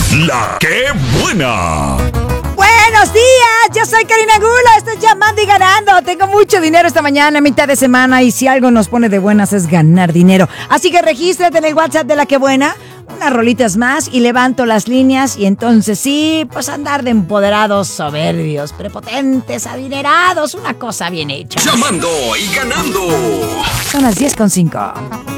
La que buena. Buenos días, yo soy Karina Angulo, estoy llamando y ganando. Tengo mucho dinero esta mañana, mitad de semana, y si algo nos pone de buenas es ganar dinero. Así que regístrate en el WhatsApp de La que buena, unas rolitas más y levanto las líneas y entonces sí, pues andar de empoderados, soberbios, prepotentes, adinerados, una cosa bien hecha. Llamando y ganando. Son las 10:05.